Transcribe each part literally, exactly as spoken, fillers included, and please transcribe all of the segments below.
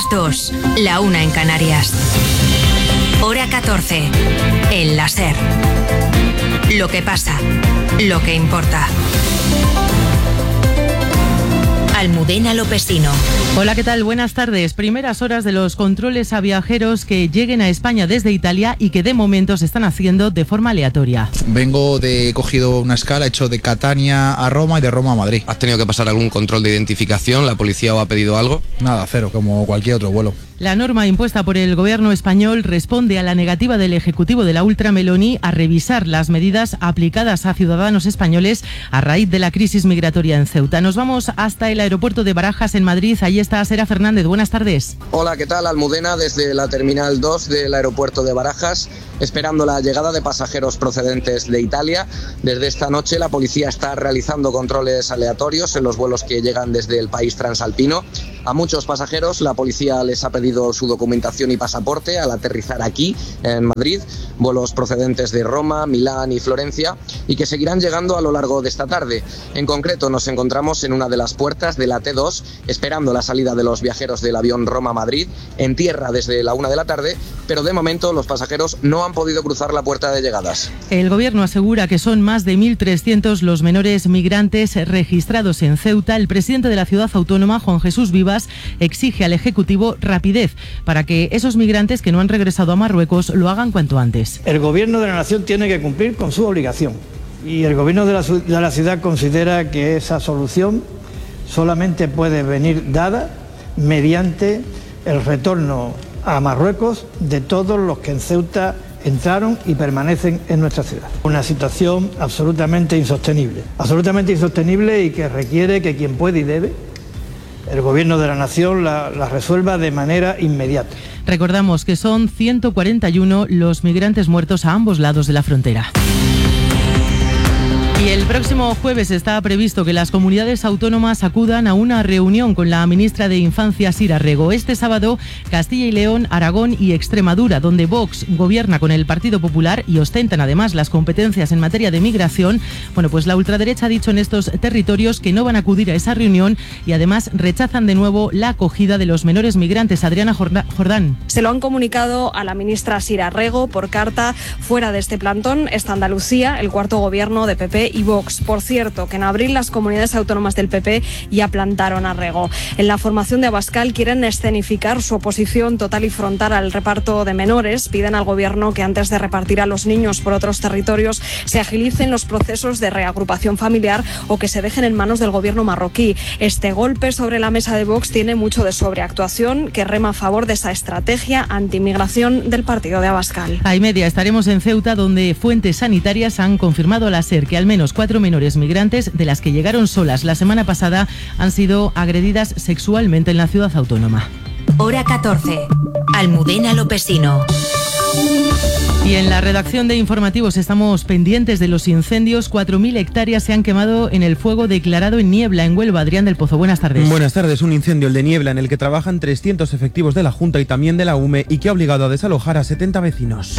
las dos, la una en Canarias. Hora catorce, en la SER. Lo que pasa, lo que importa. Almudena Lopesino. Hola, ¿qué tal? Buenas tardes. Primeras horas de los controles a viajeros que lleguen a España desde Italia y que de momento se están haciendo de forma aleatoria. Vengo de, he cogido una escala, he hecho de Catania a Roma y de Roma a Madrid. ¿Has tenido que pasar algún control de identificación? ¿La policía os ha pedido algo? Nada, cero, como cualquier otro vuelo. La norma impuesta por el gobierno español responde a la negativa del Ejecutivo de la Ultra Meloni a revisar las medidas aplicadas a ciudadanos españoles a raíz de la crisis migratoria en Ceuta. Nos vamos hasta el aeropuerto de Barajas, en Madrid. Allí está Sera Fernández. Buenas tardes. Hola, ¿qué tal? Almudena, desde la Terminal dos del aeropuerto de Barajas, esperando la llegada de pasajeros procedentes de Italia. Desde esta noche la policía está realizando controles aleatorios en los vuelos que llegan desde el país transalpino. A muchos pasajeros la policía les ha pedido su documentación y pasaporte al aterrizar aquí en Madrid, vuelos procedentes de Roma, Milán y Florencia, y que seguirán llegando a lo largo de esta tarde. En concreto nos encontramos en una de las puertas de la T dos, esperando la salida de los viajeros del avión Roma-Madrid, en tierra desde la una de la tarde, pero de momento los pasajeros no han podido cruzar la puerta de llegadas. El gobierno asegura que son más de mil trescientos los menores migrantes registrados en Ceuta. El presidente de la ciudad autónoma, Juan Jesús Vivas, exige al Ejecutivo rapidez para que esos migrantes que no han regresado a Marruecos lo hagan cuanto antes. El gobierno de la nación tiene que cumplir con su obligación y el gobierno de la, de la ciudad considera que esa solución solamente puede venir dada mediante el retorno a Marruecos de todos los que en Ceuta entraron y permanecen en nuestra ciudad. Una situación absolutamente insostenible, absolutamente insostenible y que requiere que quien puede y debe, el gobierno de la nación la, la resuelva de manera inmediata. Recordamos que son ciento cuarenta y uno los migrantes muertos a ambos lados de la frontera. Y el próximo jueves está previsto que las comunidades autónomas acudan a una reunión con la ministra de Infancia, Sira Rego. Este sábado, Castilla y León, Aragón y Extremadura, donde Vox gobierna con el Partido Popular y ostentan además las competencias en materia de migración. Bueno, pues la ultraderecha ha dicho en estos territorios que no van a acudir a esa reunión y además rechazan de nuevo la acogida de los menores migrantes. Adriana Jordán. Se lo han comunicado a la ministra Sira Rego por carta. Fuera de este plantón está Andalucía, el cuarto gobierno de P P y Vox. Por cierto, que en abril las comunidades autónomas del P P ya plantaron a Rego. En la formación de Abascal quieren escenificar su oposición total y frontal al reparto de menores. Piden al gobierno que antes de repartir a los niños por otros territorios se agilicen los procesos de reagrupación familiar o que se dejen en manos del gobierno marroquí. Este golpe sobre la mesa de Vox tiene mucho de sobreactuación, que rema a favor de esa estrategia antimigración del partido de Abascal. A y media estaremos en Ceuta, donde fuentes sanitarias han confirmado a la SER que al menos cuatro menores migrantes, de las que llegaron solas la semana pasada, han sido agredidas sexualmente en la ciudad autónoma. Hora catorce. Almudena Lopesino. Y en la redacción de informativos estamos pendientes de los incendios. cuatro mil hectáreas se han quemado en el fuego declarado en Niebla, en Huelva. Adrián del Pozo, buenas tardes. Buenas tardes. Un incendio, el de Niebla, en el que trabajan trescientos efectivos de la Junta y también de la U M E y que ha obligado a desalojar a setenta vecinos.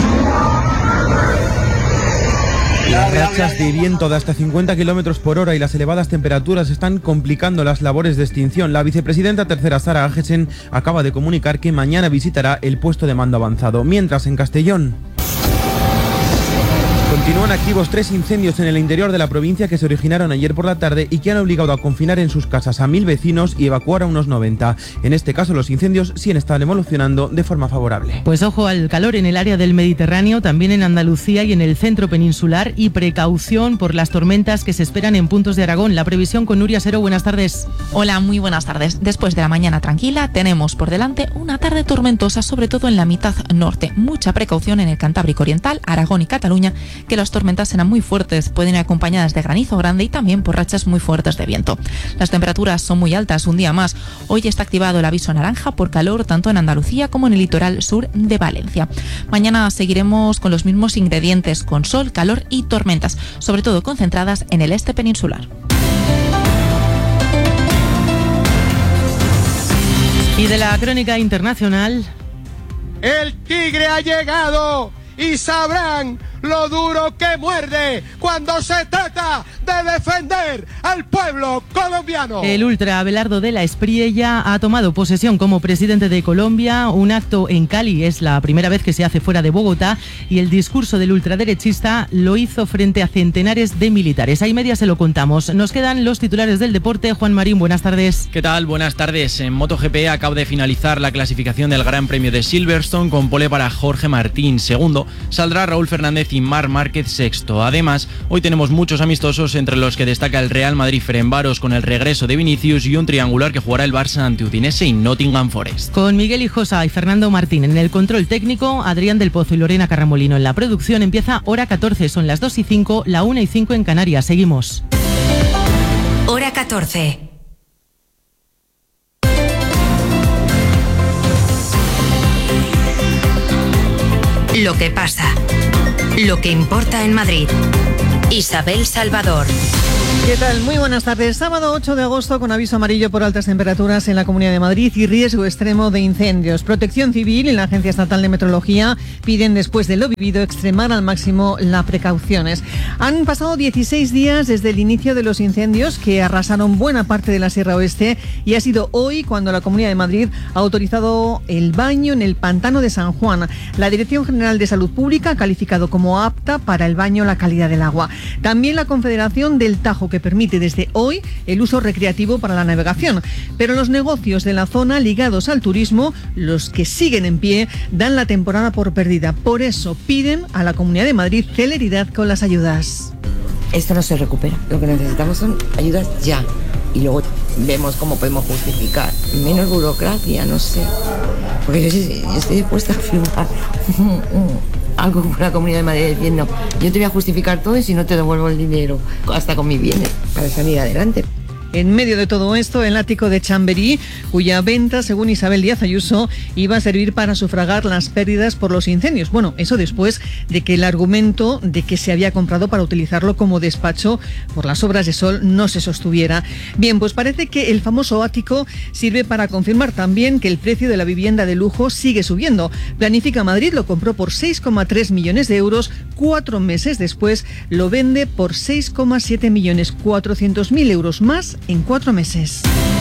Las rachas de viento de hasta cincuenta kilómetros por hora y las elevadas temperaturas están complicando las labores de extinción. La vicepresidenta tercera, Sara Agesen, acaba de comunicar que mañana visitará el puesto de mando avanzado. Mientras, en Castellón continúan activos tres incendios en el interior de la provincia que se originaron ayer por la tarde y que han obligado a confinar en sus casas a mil vecinos y evacuar a unos noventa. En este caso, los incendios sí están evolucionando de forma favorable. Pues ojo al calor en el área del Mediterráneo, también en Andalucía y en el centro peninsular, y precaución por las tormentas que se esperan en puntos de Aragón. La previsión con Nuria Sero. Buenas tardes. Hola, muy buenas tardes. Después de la mañana tranquila, tenemos por delante una tarde tormentosa, sobre todo en la mitad norte. Mucha precaución en el Cantábrico Oriental, Aragón y Cataluña, que las tormentas serán muy fuertes, pueden ir acompañadas de granizo grande y también por rachas muy fuertes de viento. Las temperaturas son muy altas un día más. Hoy está activado el aviso naranja por calor tanto en Andalucía como en el litoral sur de Valencia. Mañana seguiremos con los mismos ingredientes, con sol, calor y tormentas, sobre todo concentradas en el este peninsular. Y de la crónica internacional. El tigre ha llegado y sabrán lo duro que muerde cuando se trata de defender al pueblo colombiano. El ultra Abelardo de la Espriella ha tomado posesión como presidente de Colombia. Un acto en Cali es la primera vez que se hace fuera de Bogotá y el discurso del ultraderechista lo hizo frente a centenares de militares. Ahí media se lo contamos. Nos quedan los titulares del deporte. Juan Marín, buenas tardes. ¿Qué tal? Buenas tardes. En MotoGP acaba de finalizar la clasificación del Gran Premio de Silverstone con pole para Jorge Martín. Segundo, saldrá Raúl Fernández y Marc Márquez sexto. Además, hoy tenemos muchos amistosos entre los que destaca el Real Madrid-Ferencváros con el regreso de Vinicius y un triangular que jugará el Barça ante Udinese y Nottingham Forest. Con Miguel Hijosa y Fernando Martín en el control técnico, Adrián del Pozo y Lorena Carramolino en la producción. Empieza Hora catorce, son las dos y cinco, la una y cinco en Canarias. Seguimos. Hora catorce. Lo que pasa. Lo que importa en Madrid. Isabel Salvador. ¿Qué tal? Muy buenas tardes. Sábado ocho de agosto con aviso amarillo por altas temperaturas en la Comunidad de Madrid y riesgo extremo de incendios. Protección Civil y la Agencia Estatal de Meteorología piden, después de lo vivido, extremar al máximo las precauciones. Han pasado dieciséis días desde el inicio de los incendios que arrasaron buena parte de la Sierra Oeste y ha sido hoy cuando la Comunidad de Madrid ha autorizado el baño en el pantano de San Juan. La Dirección General de Salud Pública ha calificado como apta para el baño la calidad del agua. También la Confederación del Tajo, que permite desde hoy el uso recreativo para la navegación. Pero los negocios de la zona ligados al turismo, los que siguen en pie, dan la temporada por perdida. Por eso piden a la Comunidad de Madrid celeridad con las ayudas. Esto no se recupera. Lo que necesitamos son ayudas ya. Y luego vemos cómo podemos justificar. Menos burocracia, no sé. Porque yo, yo estoy dispuesta a firmar algo con la Comunidad de Madrid diciendo: yo te voy a justificar todo y si no te devuelvo el dinero, hasta con mis bienes, para salir adelante. En medio de todo esto, el ático de Chamberí, cuya venta, según Isabel Díaz Ayuso, iba a servir para sufragar las pérdidas por los incendios. Bueno, eso después de que el argumento de que se había comprado para utilizarlo como despacho por las obras de Sol no se sostuviera. Bien, pues parece que el famoso ático sirve para confirmar también que el precio de la vivienda de lujo sigue subiendo. Planifica Madrid lo compró por seis coma tres millones de euros, cuatro meses después lo vende por seis coma siete millones, cuatrocientos mil euros más en cuatro meses.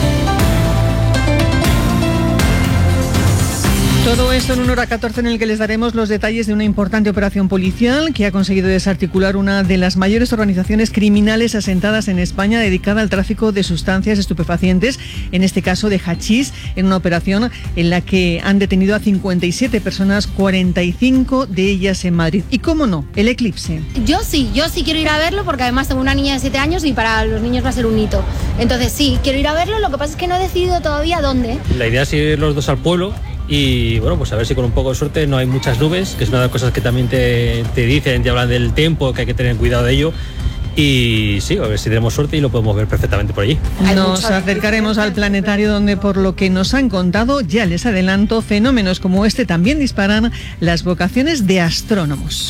Todo esto en una hora catorce en el que les daremos los detalles de una importante operación policial que ha conseguido desarticular una de las mayores organizaciones criminales asentadas en España dedicada al tráfico de sustancias estupefacientes, en este caso de hachís, en una operación en la que han detenido a cincuenta y siete personas, cuarenta y cinco de ellas en Madrid. Y cómo no, el eclipse. Yo sí, yo sí quiero ir a verlo porque además tengo una niña de siete años y para los niños va a ser un hito. Entonces sí, quiero ir a verlo, lo que pasa es que no he decidido todavía dónde. La idea es ir los dos al pueblo. Y bueno, pues a ver si con un poco de suerte no hay muchas nubes, que es una de las cosas que también te, te dicen, te hablan del tiempo, que hay que tener cuidado de ello. Y sí, a ver si tenemos suerte y lo podemos ver perfectamente por allí. Nos acercaremos al planetario donde, por lo que nos han contado, ya les adelanto, fenómenos como este también disparan las vocaciones de astrónomos.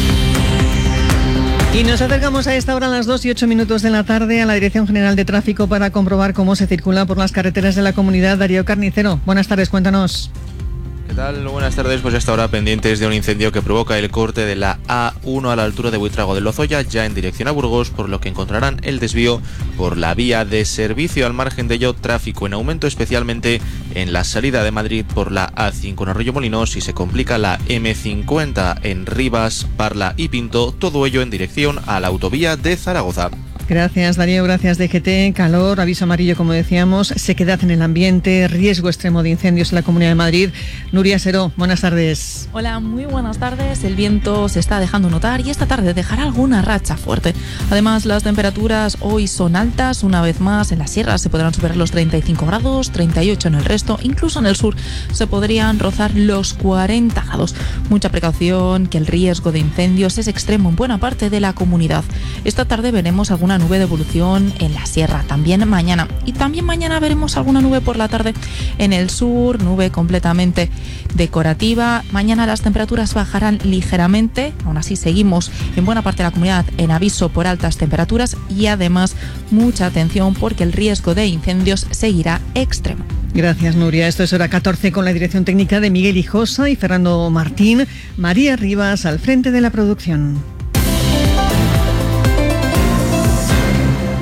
Y nos acercamos a esta hora, a las dos y ocho minutos de la tarde, a la Dirección General de Tráfico para comprobar cómo se circula por las carreteras de la comunidad. Darío Carnicero, buenas tardes, cuéntanos. ¿Qué tal? Buenas tardes. Pues hasta ahora pendientes de un incendio que provoca el corte de la A uno a la altura de Buitrago de Lozoya, ya en dirección a Burgos, por lo que encontrarán el desvío por la vía de servicio. Al margen de ello, tráfico en aumento, especialmente en la salida de Madrid por la A cinco en Arroyomolinos, y se complica la eme cincuenta en Rivas, Parla y Pinto, todo ello en dirección a la autovía de Zaragoza. Gracias, Darío, gracias, D G T. Calor, aviso amarillo, como decíamos, sequedad en el ambiente, riesgo extremo de incendios en la Comunidad de Madrid. Nuria Seró, buenas tardes. Hola, muy buenas tardes. El viento se está dejando notar y esta tarde dejará alguna racha fuerte. Además, las temperaturas hoy son altas. Una vez más, en las sierras se podrán superar los treinta y cinco grados, treinta y ocho en el resto. Incluso en el sur se podrían rozar los cuarenta grados. Mucha precaución, que el riesgo de incendios es extremo en buena parte de la comunidad. Esta tarde veremos alguna nube de evolución en la sierra, también mañana. Y también mañana veremos alguna nube por la tarde en el sur, nube completamente decorativa. Mañana las temperaturas bajarán ligeramente, aún así seguimos en buena parte de la comunidad en aviso por altas temperaturas y además mucha atención porque el riesgo de incendios seguirá extremo. Gracias, Nuria. Esto es hora catorce con la dirección técnica de Miguel Hijosa y Fernando Martín. María Rivas al frente de la producción.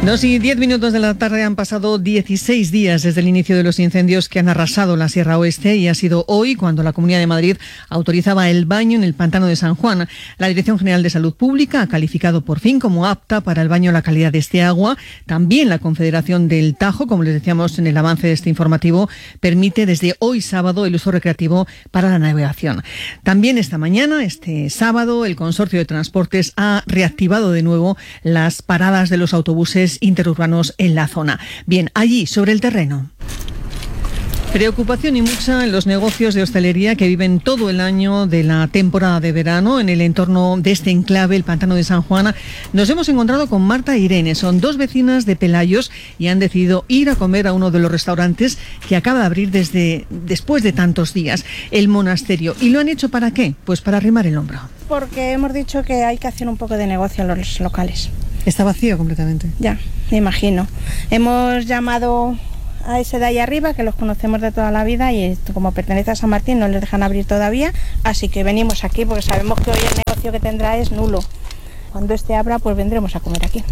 Dos y diez minutos de la tarde, han pasado dieciséis días desde el inicio de los incendios que han arrasado la Sierra Oeste, y ha sido hoy cuando la Comunidad de Madrid autorizaba el baño en el pantano de San Juan. La Dirección General de Salud Pública ha calificado por fin como apta para el baño la calidad de este agua. También la Confederación del Tajo, como les decíamos en el avance de este informativo, permite desde hoy sábado el uso recreativo para la navegación. También esta mañana, este sábado, el Consorcio de Transportes ha reactivado de nuevo las paradas de los autobuses interurbanos en la zona. Bien, allí, sobre el terreno. Preocupación y mucha en los negocios de hostelería que viven todo el año de la temporada de verano en el entorno de este enclave, el Pantano de San Juan. Nos hemos encontrado con Marta e Irene, son dos vecinas de Pelayos y han decidido ir a comer a uno de los restaurantes que acaba de abrir desde después de tantos días, el Monasterio. ¿Y lo han hecho para qué? Pues para arrimar el hombro. Porque hemos dicho que hay que hacer un poco de negocio en los locales. Está vacío completamente. Ya, me imagino. Hemos llamado a ese de ahí arriba, que los conocemos de toda la vida, y como pertenece a San Martín no les dejan abrir todavía, así que venimos aquí porque sabemos que hoy el negocio que tendrá es nulo. Cuando este abra, pues vendremos a comer aquí.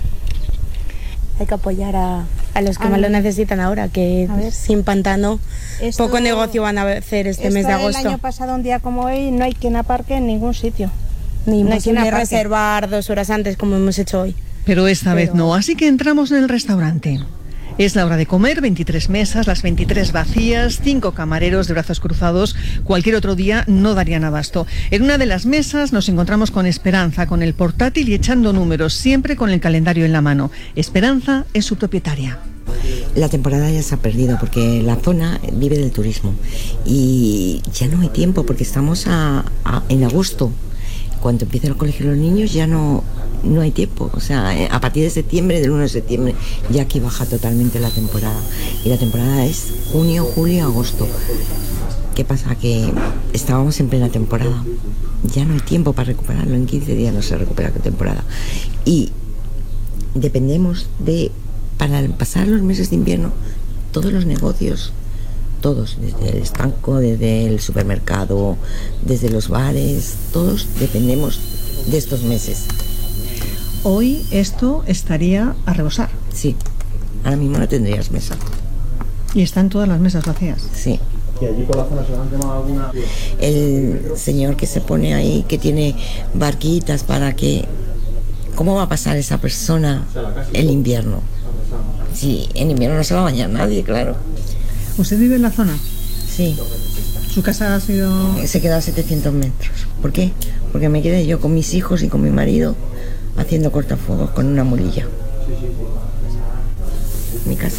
Hay que apoyar a, a los que a más lo necesitan ahora, que sin pantano esto, poco negocio van a hacer este mes de agosto. El año pasado, un día como hoy, no hay quien aparque en ningún sitio. Ni no hay quien reservar dos horas antes como hemos hecho hoy. Pero esta Pero... vez no, así que entramos en el restaurante. Es la hora de comer, veintitrés mesas, las veintitrés vacías, cinco camareros de brazos cruzados. Cualquier otro día no darían abasto. En una de las mesas nos encontramos con Esperanza, con el portátil y echando números, siempre con el calendario en la mano. Esperanza es su propietaria. La temporada ya se ha perdido porque la zona vive del turismo y ya no hay tiempo porque estamos a, a, en agosto. Cuando empieza el colegio los niños ya no, no hay tiempo. O sea, a partir de septiembre, del uno de septiembre, ya aquí baja totalmente la temporada. Y la temporada es junio, julio, agosto. ¿Qué pasa? Que estábamos en plena temporada. Ya no hay tiempo para recuperarlo. En quince días no se recupera la temporada. Y dependemos de, para pasar los meses de invierno, todos los negocios, todos, desde el estanco, desde el supermercado, desde los bares, todos dependemos de estos meses. Hoy esto estaría a rebosar. Sí, ahora mismo no tendrías mesa. ¿Y están todas las mesas vacías? Sí. ¿Y allí por la zona se han quemado alguna? El señor que se pone ahí, que tiene barquitas para que... ¿Cómo va a pasar esa persona el invierno? Sí, en invierno no se va a bañar nadie, claro. ¿Usted vive en la zona? Sí. ¿Su casa ha sido...? Se queda a setecientos metros. ¿Por qué? Porque me quedé yo con mis hijos y con mi marido haciendo cortafuegos con una mulilla. Mi casa.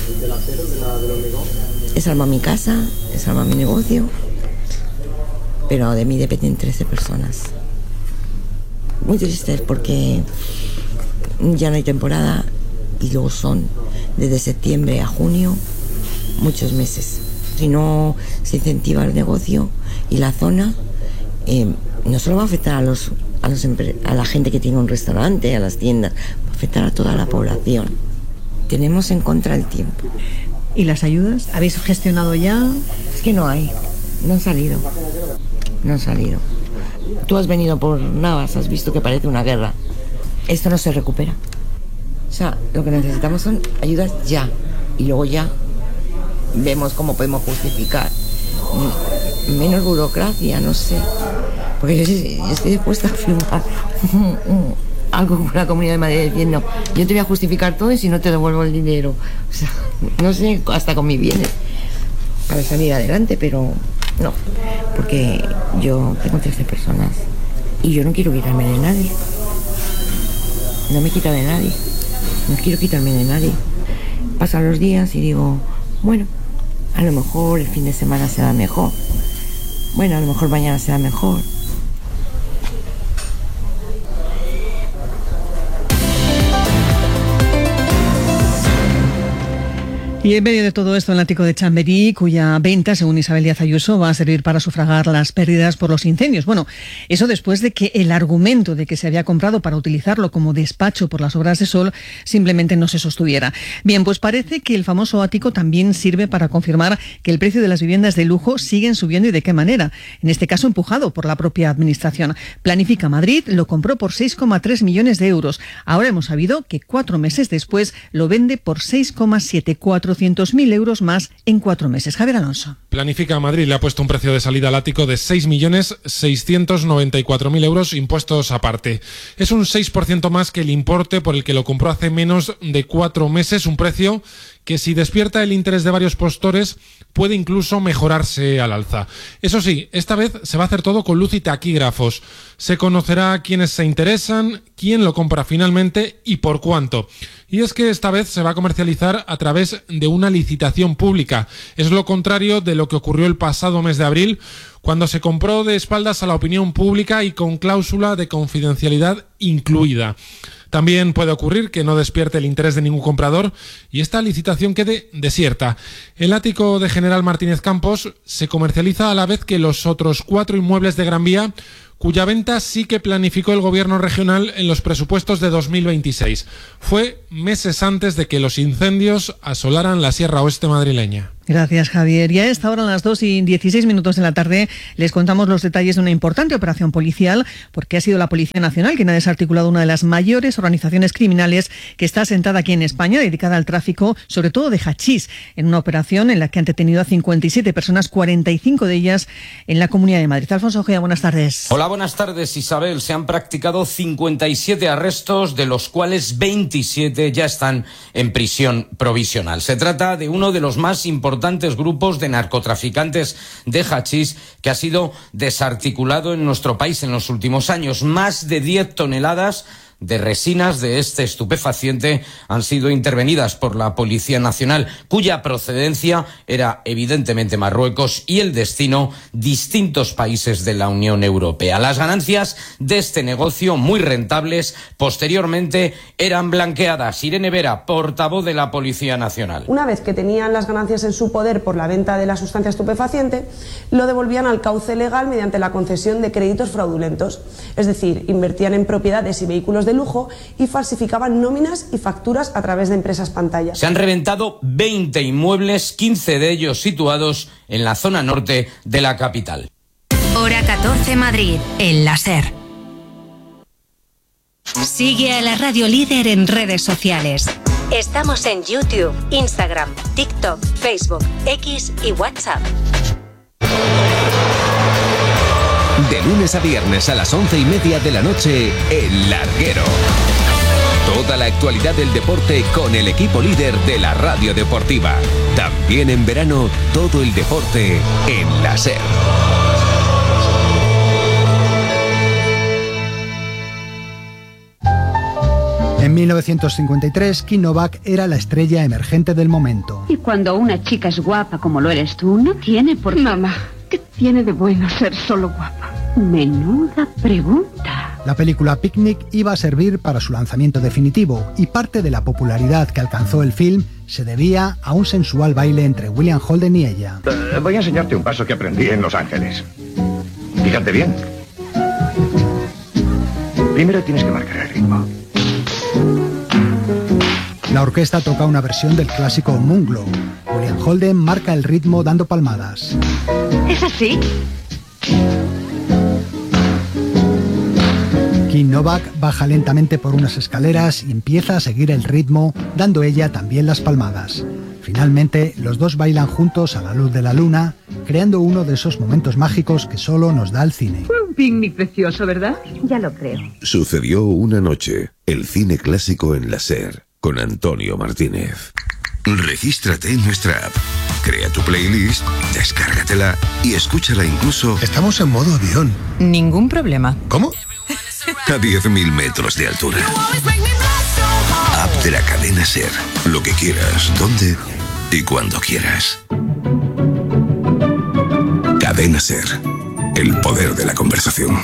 Es salva mi casa, es salva mi negocio, pero de mí dependen trece personas. Muy tristes porque ya no hay temporada y luego son desde septiembre a junio muchos meses. Si no se incentiva el negocio y la zona, eh, no solo va a afectar a los, a los a la gente que tiene un restaurante, a las tiendas, va a afectar a toda la población. Tenemos en contra el tiempo. ¿Y las ayudas? ¿Habéis gestionado ya? Es que no hay, no han salido, no han salido. Tú has venido por Navas, has visto que parece una guerra. Esto no se recupera. O sea, lo que necesitamos son ayudas ya, y luego ya vemos cómo podemos justificar. Menos burocracia, no sé. Porque yo, yo estoy dispuesta a firmar algo con la Comunidad de Madrid diciendo, yo te voy a justificar todo y si no te devuelvo el dinero. O sea, no sé, hasta con mis bienes para salir adelante, pero no. Porque yo tengo trece personas y yo no quiero quitarme de nadie. No me quita de nadie. No quiero quitarme de nadie. Pasan los días y digo, bueno, a lo mejor el fin de semana será mejor. Bueno, a lo mejor mañana será mejor. Y en medio de todo esto, el ático de Chamberí, cuya venta, según Isabel Díaz Ayuso, va a servir para sufragar las pérdidas por los incendios. Bueno, eso después de que el argumento de que se había comprado para utilizarlo como despacho por las obras de Sol simplemente no se sostuviera. Bien, pues parece que el famoso ático también sirve para confirmar que el precio de las viviendas de lujo siguen subiendo y de qué manera. En este caso, empujado por la propia administración. Planifica Madrid lo compró por seis coma tres millones de euros. Ahora hemos sabido que cuatro meses después lo vende por seis coma siete, cuatrocientos mil euros más en cuatro meses. Javier Alonso. Planifica Madrid le ha puesto un precio de salida al ático de seis millones seiscientos noventa y cuatro mil euros, impuestos aparte. Es un seis por ciento más que el importe por el que lo compró hace menos de cuatro meses, un precio que, si despierta el interés de varios postores, puede incluso mejorarse al alza. Eso sí, esta vez se va a hacer todo con luz y taquígrafos. Se conocerá quiénes se interesan, quién lo compra finalmente y por cuánto. Y es que esta vez se va a comercializar a través de una licitación pública. Es lo contrario de lo que ocurrió el pasado mes de abril, cuando se compró de espaldas a la opinión pública y con cláusula de confidencialidad incluida. También puede ocurrir que no despierte el interés de ningún comprador y esta licitación quede desierta. El ático de General Martínez Campos se comercializa a la vez que los otros cuatro inmuebles de Gran Vía, cuya venta sí que planificó el gobierno regional en los presupuestos de dos mil veintiséis. Fue meses antes de que los incendios asolaran la Sierra Oeste madrileña. Gracias, Javier. Y a esta hora, a las dos y dieciséis minutos de la tarde, les contamos los detalles de una importante operación policial, porque ha sido la Policía Nacional quien ha desarticulado una de las mayores organizaciones criminales que está asentada aquí en España, dedicada al tráfico, sobre todo de hachís, en una operación en la que han detenido a cincuenta y siete personas, cuarenta y cinco de ellas en la Comunidad de Madrid. Alfonso Ojea, buenas tardes. Hola, buenas tardes, Isabel. Se han practicado cincuenta y siete arrestos, de los cuales veintisiete ya están en prisión provisional. Se trata de uno de los más importantes importantes grupos de narcotraficantes de hachís que ha sido desarticulado en nuestro país en los últimos años. Más de diez toneladas de resinas de este estupefaciente han sido intervenidas por la Policía Nacional, cuya procedencia era evidentemente Marruecos y el destino distintos países de la Unión Europea. Las ganancias de este negocio, muy rentables, posteriormente eran blanqueadas. Irene Vera, portavoz de la Policía Nacional. Una vez que tenían las ganancias en su poder por la venta de la sustancia estupefaciente, lo devolvían al cauce legal mediante la concesión de créditos fraudulentos. Es decir, invertían en propiedades y vehículos de lujo y falsificaban nóminas y facturas a través de empresas pantalla. Se han reventado veinte inmuebles, quince de ellos situados en la zona norte de la capital. Hora catorce Madrid, en la SER. Sigue a la Radio Líder en redes sociales. Estamos en YouTube, Instagram, TikTok, Facebook, X y WhatsApp. De lunes a viernes a las once y media de la noche, El Larguero. Toda la actualidad del deporte con el equipo líder de la radio deportiva. También en verano, todo el deporte en la SER. En mil novecientos cincuenta y tres, Kim Novak era la estrella emergente del momento. Y cuando una chica es guapa como lo eres tú, no tiene por qué... Mamá, ¿qué tiene de bueno ser solo guapa? Menuda pregunta. La película Picnic iba a servir para su lanzamiento definitivo y parte de la popularidad que alcanzó el film se debía a un sensual baile entre William Holden y ella. Uh, voy a enseñarte un paso que aprendí en Los Ángeles. Fíjate bien. Primero tienes que marcar el ritmo. La orquesta toca una versión del clásico Moonglow. William Holden marca el ritmo dando palmadas. ¿Es así? Kim Novak baja lentamente por unas escaleras y empieza a seguir el ritmo, dando ella también las palmadas. Finalmente, los dos bailan juntos a la luz de la luna, creando uno de esos momentos mágicos que solo nos da el cine. Fue un picnic precioso, ¿verdad? Ya lo creo. Sucedió una noche, el cine clásico en la SER, con Antonio Martínez. Regístrate en nuestra app, crea tu playlist, descárgatela y escúchala incluso... Estamos en modo avión. Ningún problema. ¿Cómo? A diez mil metros de altura. App de la cadena SER. Lo que quieras, donde y cuando quieras. Cadena SER. El poder de la conversación.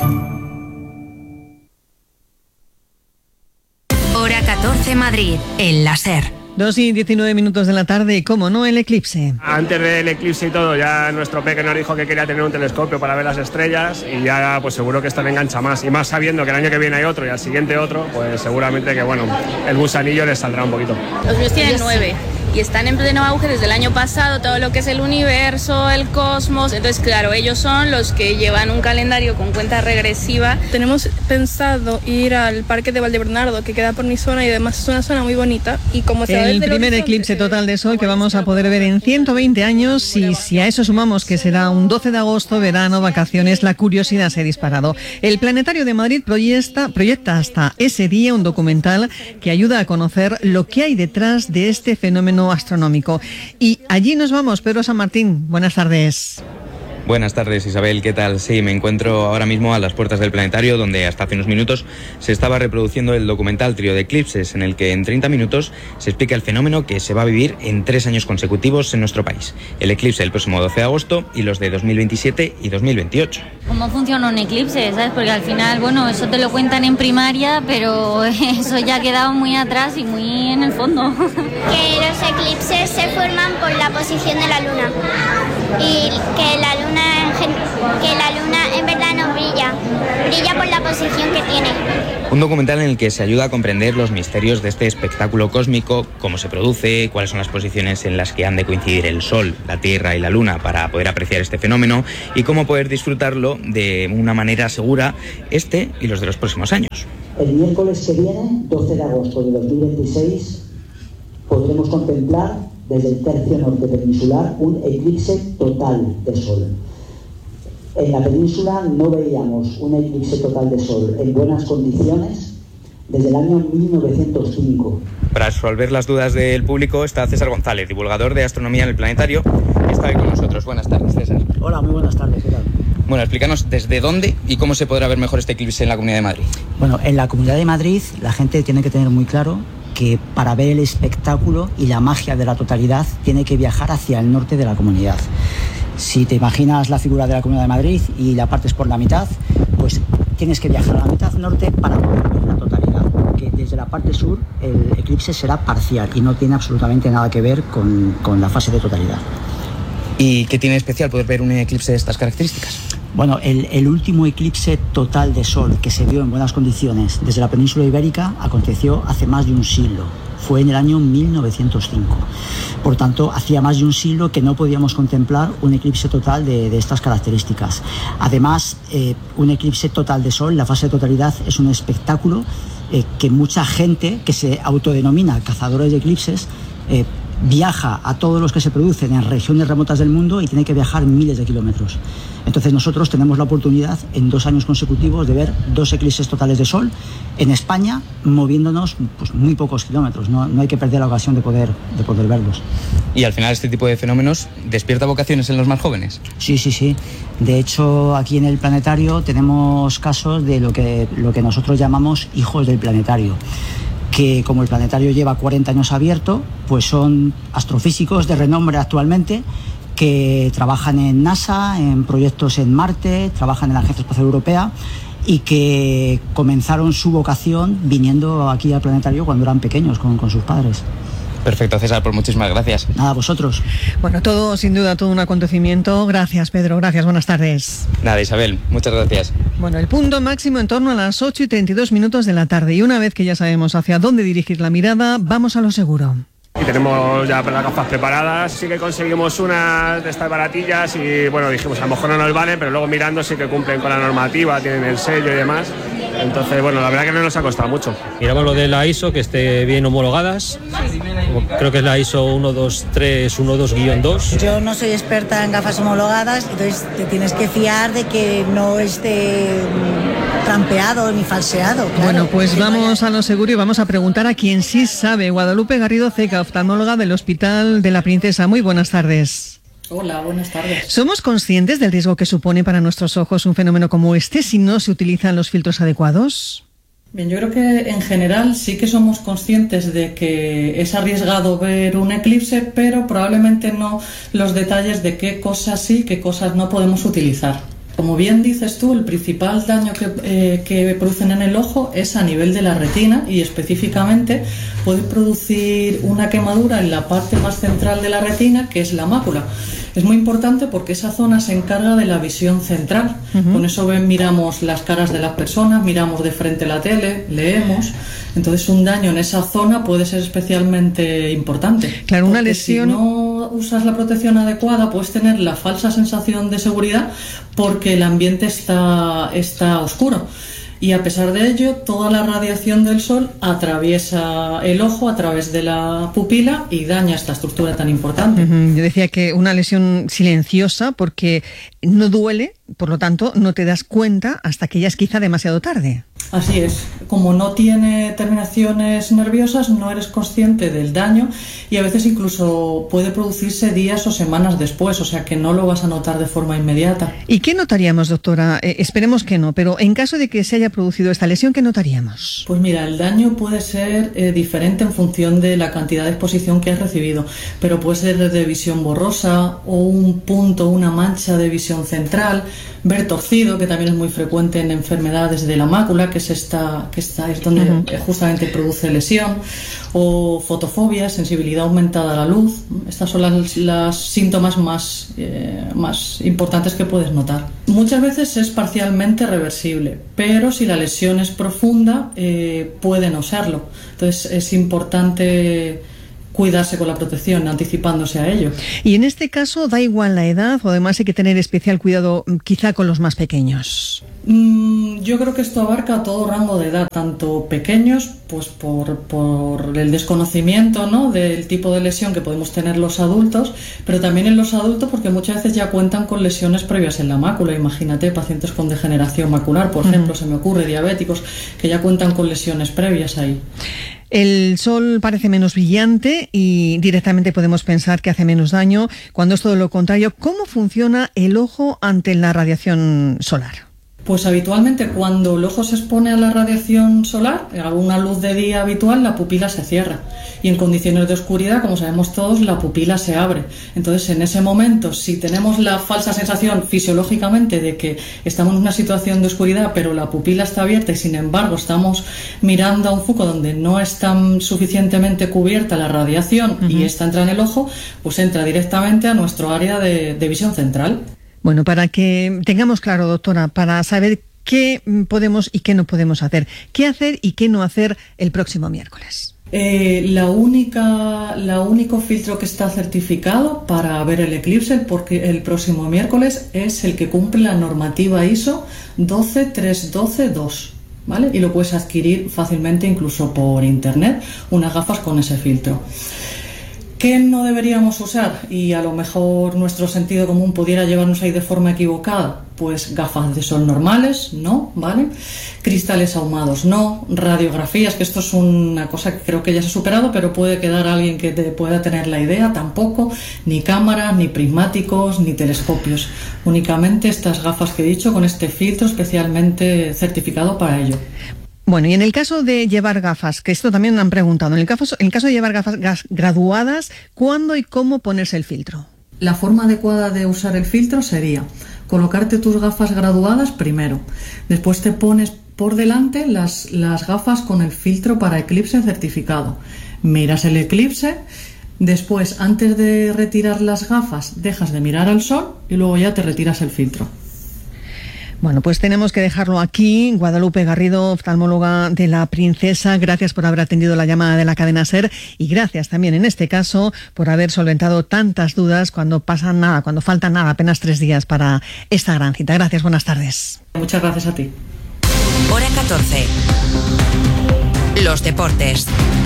Hora catorce Madrid, en la SER. dos y diecinueve minutos de la tarde y, cómo no, el eclipse. Antes del eclipse y todo, ya nuestro peque nos dijo que quería tener un telescopio para ver las estrellas y ya pues seguro que esto le engancha más. Y más sabiendo que el año que viene hay otro y al siguiente otro, pues seguramente que bueno, el gusanillo les saldrá un poquito. Los míos tienen nueve. Y están en pleno auge desde el año pasado, todo lo que es el universo, el cosmos. Entonces, claro, ellos son los que llevan un calendario con cuenta regresiva. Tenemos pensado ir al Parque de Valdebernardo, que queda por mi zona y además es una zona muy bonita. Y como se el primer eclipse total de sol que vamos a poder ver en ciento veinte años, y si a eso sumamos que será un doce de agosto, verano, vacaciones, la curiosidad se ha disparado. El Planetario de Madrid proyecta, proyecta hasta ese día un documental que ayuda a conocer lo que hay detrás de este fenómeno astronómico. Y allí nos vamos. Pedro San Martín, buenas tardes. Buenas tardes, Isabel, ¿qué tal? Sí, me encuentro ahora mismo a las puertas del planetario, donde hasta hace unos minutos se estaba reproduciendo el documental Trío de Eclipses, en el que en treinta minutos se explica el fenómeno que se va a vivir en tres años consecutivos en nuestro país. El eclipse el próximo doce de agosto y los de dos mil veintisiete y dos mil veintiocho. ¿Cómo funciona un eclipse? ¿Sabes? Porque al final, bueno, eso te lo cuentan en primaria, pero eso ya ha quedado muy atrás y muy en el fondo. Que los eclipses se forman por la posición de la luna y que la luna que la luna en verdad no brilla, brilla por la posición que tiene. Un documental en el que se ayuda a comprender los misterios de este espectáculo cósmico, cómo se produce, cuáles son las posiciones en las que han de coincidir el Sol, la Tierra y la Luna para poder apreciar este fenómeno y cómo poder disfrutarlo de una manera segura este y los de los próximos años. El miércoles que viene, doce de agosto de dos mil veintiséis, podremos contemplar desde el tercio norte peninsular un eclipse total de Sol. En la península no veíamos un eclipse total de Sol en buenas condiciones desde el año mil novecientos cinco. Para resolver las dudas del público está César González, divulgador de astronomía en el planetario, que está hoy con nosotros. Buenas tardes, César. Hola, muy buenas tardes, ¿qué tal? Bueno, explícanos desde dónde y cómo se podrá ver mejor este eclipse en la Comunidad de Madrid. Bueno, en la Comunidad de Madrid la gente tiene que tener muy claro que para ver el espectáculo y la magia de la totalidad tiene que viajar hacia el norte de la comunidad. Si te imaginas la figura de la Comunidad de Madrid y la partes por la mitad, pues tienes que viajar a la mitad norte para poder ver la totalidad, porque desde la parte sur el eclipse será parcial y no tiene absolutamente nada que ver con, con la fase de totalidad. ¿Y qué tiene especial poder ver un eclipse de estas características? Bueno, el, el último eclipse total de Sol que se vio en buenas condiciones desde la península ibérica aconteció hace más de un siglo. Fue en el año mil novecientos cinco. Por tanto, hacía más de un siglo que no podíamos contemplar un eclipse total de, de estas características. Además, eh, un eclipse total de Sol, la fase de totalidad, es un espectáculo eh, que mucha gente que se autodenomina cazadores de eclipses eh, viaja a todos los que se producen en regiones remotas del mundo y tiene que viajar miles de kilómetros. Entonces nosotros tenemos la oportunidad en dos años consecutivos de ver dos eclipses totales de Sol en España, moviéndonos pues, muy pocos kilómetros. No, no hay que perder la ocasión de poder, de poder verlos. Y al final este tipo de fenómenos despierta vocaciones en los más jóvenes. Sí, sí, sí. De hecho, aquí en el planetario tenemos casos de lo que, lo que nosotros llamamos hijos del planetario, que como el planetario lleva cuarenta años abierto, pues son astrofísicos de renombre actualmente, que trabajan en NASA, en proyectos en Marte, trabajan en la Agencia Espacial Europea y que comenzaron su vocación viniendo aquí al planetario cuando eran pequeños con, con sus padres. Perfecto, César, pues muchísimas gracias. Nada, vosotros. Bueno, todo, sin duda, todo un acontecimiento. Gracias, Pedro, gracias, buenas tardes. Nada, Isabel, muchas gracias. Bueno, el punto máximo en torno a las ocho y treinta y dos minutos de la tarde. Y una vez que ya sabemos hacia dónde dirigir la mirada, vamos a lo seguro. Y tenemos ya las gafas preparadas. Sí que conseguimos unas de estas baratillas y bueno, dijimos a lo mejor no nos valen, pero luego mirando sí que cumplen con la normativa, tienen el sello y demás. Entonces, bueno, la verdad que no nos ha costado mucho. Miramos lo de la I S O, que esté bien homologadas. Creo que es la I S O uno dos tres uno dos guión dos. Yo no soy experta en gafas homologadas, entonces te tienes que fiar de que no esté trampeado ni falseado. Claro. Bueno, pues vamos a lo seguro y vamos a preguntar a quien sí sabe. Guadalupe Garrido Ceca, oftalmóloga del Hospital de la Princesa. Muy buenas tardes. Hola, buenas tardes. ¿Somos conscientes del riesgo que supone para nuestros ojos un fenómeno como este si no se utilizan los filtros adecuados? Bien, yo creo que en general sí que somos conscientes de que es arriesgado ver un eclipse, pero probablemente no los detalles de qué cosas sí, qué cosas no podemos utilizar. Como bien dices tú, el principal daño que, eh, que producen en el ojo es a nivel de la retina y específicamente puede producir una quemadura en la parte más central de la retina, que es la mácula. Es muy importante porque esa zona se encarga de la visión central. Uh-huh. Con eso ven, miramos las caras de las personas, miramos de frente la tele, leemos. Entonces un daño en esa zona puede ser especialmente importante. Claro, una lesión... Si no usas la protección adecuada puedes tener la falsa sensación de seguridad porque el ambiente está, está oscuro. Y a pesar de ello, toda la radiación del sol atraviesa el ojo a través de la pupila y daña esta estructura tan importante. Uh-huh. Yo decía que una lesión silenciosa porque no duele, por lo tanto no te das cuenta hasta que ya es quizá demasiado tarde. Así es, como no tiene terminaciones nerviosas no eres consciente del daño y a veces incluso puede producirse días o semanas después, o sea que no lo vas a notar de forma inmediata. ¿Y qué notaríamos, doctora? Eh, esperemos que no, pero en caso de que se haya producido esta lesión, ¿qué notaríamos? Pues mira, el daño puede ser eh, diferente en función de la cantidad de exposición que has recibido, pero puede ser de visión borrosa o un punto, una mancha de visión central, ver torcido, que también es muy frecuente en enfermedades de la mácula, que es esta, que esta es donde uh-huh. justamente produce lesión, o fotofobia, sensibilidad aumentada a la luz. Estas son las, las síntomas más, eh, más importantes que puedes notar. Muchas veces es parcialmente reversible, pero si la lesión es profunda eh, puede no serlo. Entonces es importante cuidarse con la protección, anticipándose a ello. Y en este caso da igual la edad o además hay que tener especial cuidado quizá con los más pequeños. Mm, yo creo que esto abarca todo rango de edad, tanto pequeños, pues por, por el desconocimiento, ¿no?, del tipo de lesión que podemos tener los adultos, pero también en los adultos porque muchas veces ya cuentan con lesiones previas en la mácula. Imagínate, pacientes con degeneración macular, por uh-huh. ejemplo, se me ocurre, diabéticos, que ya cuentan con lesiones previas ahí. El sol parece menos brillante y directamente podemos pensar que hace menos daño, cuando es todo lo contrario. ¿Cómo funciona el ojo ante la radiación solar? Pues habitualmente cuando el ojo se expone a la radiación solar, a una luz de día habitual, la pupila se cierra. Y en condiciones de oscuridad, como sabemos todos, la pupila se abre. Entonces, en ese momento, si tenemos la falsa sensación fisiológicamente de que estamos en una situación de oscuridad, pero la pupila está abierta y sin embargo estamos mirando a un foco donde no está suficientemente cubierta la radiación uh-huh. y esta entra en el ojo, pues entra directamente a nuestro área de, de visión central. Bueno, para que tengamos claro, doctora, para saber qué podemos y qué no podemos hacer, qué hacer y qué no hacer el próximo miércoles. Eh, la única, la único filtro que está certificado para ver el eclipse porque el próximo miércoles es el que cumple la normativa I S O doce tres doce dos. ¿Vale? Y lo puedes adquirir fácilmente incluso por internet, unas gafas con ese filtro. ¿Qué no deberíamos usar? Y a lo mejor nuestro sentido común pudiera llevarnos ahí de forma equivocada. Pues gafas de sol normales, no, ¿vale? Cristales ahumados, no. Radiografías, que esto es una cosa que creo que ya se ha superado, pero puede quedar alguien que te pueda tener la idea, tampoco. Ni cámaras, ni prismáticos, ni telescopios. Únicamente estas gafas que he dicho con este filtro especialmente certificado para ello. Bueno, y en el caso de llevar gafas, que esto también me han preguntado, en el caso, en el caso de llevar gafas graduadas, ¿cuándo y cómo ponerse el filtro? La forma adecuada de usar el filtro sería colocarte tus gafas graduadas primero, después te pones por delante las, las gafas con el filtro para eclipse certificado, miras el eclipse, después antes de retirar las gafas dejas de mirar al sol y luego ya te retiras el filtro. Bueno, pues tenemos que dejarlo aquí. Guadalupe Garrido, oftalmóloga de La Princesa, gracias por haber atendido la llamada de la cadena SER y gracias también en este caso por haber solventado tantas dudas cuando pasan nada, cuando faltan nada, apenas tres días para esta gran cita. Gracias, buenas tardes. Muchas gracias a ti. Hora catorce. Los deportes.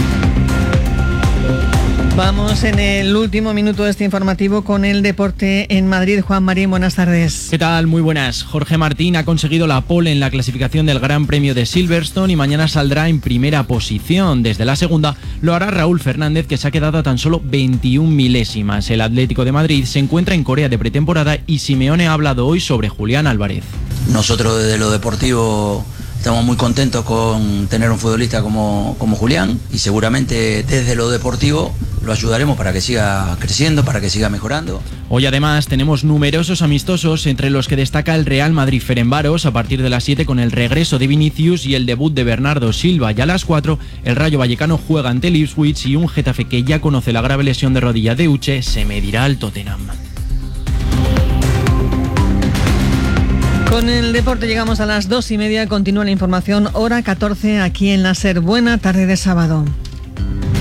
Vamos en el último minuto de este informativo con el deporte en Madrid. Juan Marín, buenas tardes. ¿Qué tal? Muy buenas. Jorge Martín ha conseguido la pole en la clasificación del Gran Premio de Silverstone y mañana saldrá en primera posición. Desde la segunda lo hará Raúl Fernández, que se ha quedado a tan solo veintiún milésimas. El Atlético de Madrid se encuentra en Corea de pretemporada y Simeone ha hablado hoy sobre Julián Álvarez. Nosotros desde lo deportivo estamos muy contentos con tener un futbolista como, como Julián y seguramente desde lo deportivo lo ayudaremos para que siga creciendo, para que siga mejorando. Hoy además tenemos numerosos amistosos, entre los que destaca el Real Madrid-Ferencváros a partir de las siete con el regreso de Vinicius y el debut de Bernardo Silva. Y a las cuatro el Rayo Vallecano juega ante el Ipswich y un Getafe que ya conoce la grave lesión de rodilla de Uche se medirá al Tottenham. Con el deporte llegamos a las dos y media. Continúa la información, hora catorce aquí en la SER. Buena tarde de sábado.